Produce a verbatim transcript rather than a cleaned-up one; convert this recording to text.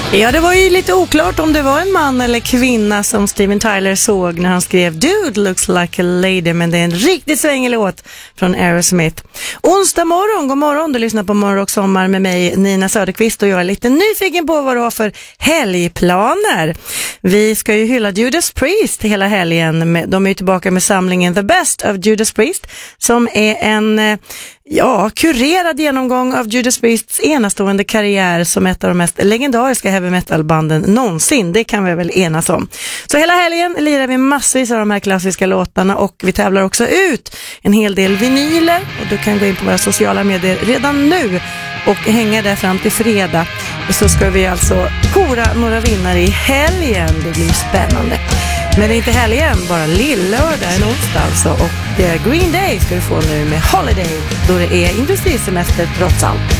Ja, det var ju lite oklart om det var en man eller kvinna som Steven Tyler såg när han skrev Dude looks like a lady, men det är en riktigt svängig låt från Aerosmith. Onsdag morgon, god morgon, du lyssnar på Morgon och sommar med mig Nina Söderqvist och jag är lite nyfiken på vad du har för helgplaner. Vi ska ju hylla Judas Priest hela helgen. De är ju tillbaka med samlingen The Best of Judas Priest som är en ja, kurerad genomgång av Judas Priests enastående karriär som ett av de mest legendariska heavy metal-banden någonsin. Det kan vi väl enas om. Så hela helgen lirar vi massvis av de här klassiska låtarna och vi tävlar också ut en hel del vinyler och du kan gå in på våra sociala medier redan nu och hänga där fram till fredag. Och så ska vi alltså kora några vinnare i helgen. Det blir spännande. Men det är inte helgen, bara lillördag, en onsdag alltså. Och Green Day ska du få nu med Holiday, då det är industrisemester trots allt.